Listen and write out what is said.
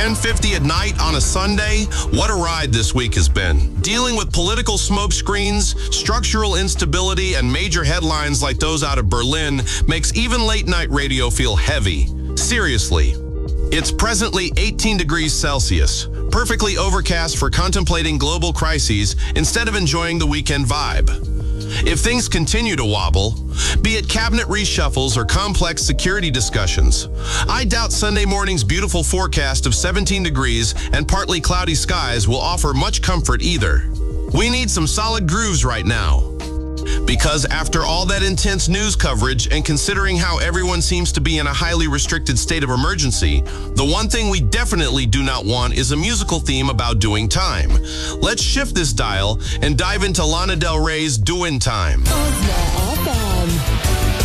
10:50 at night on a Sunday, what a ride this week has been. Dealing with political smokescreens, structural instability, and major headlines like those out of Berlin makes even late-night radio feel heavy. Seriously. It's presently 18 degrees Celsius, perfectly overcast for contemplating global crises instead of enjoying the weekend vibe. If things continue to wobble, be it cabinet reshuffles or complex security discussions, I doubt Sunday morning's beautiful forecast of 17 degrees and partly cloudy skies will offer much comfort either. We need some solid grooves right now. Because after all that intense news coverage and considering how everyone seems to be in a highly restricted state of emergency, the one thing we definitely do not want is a musical theme about doing time. Let's shift this dial and dive into Lana Del Rey's Doin' Time.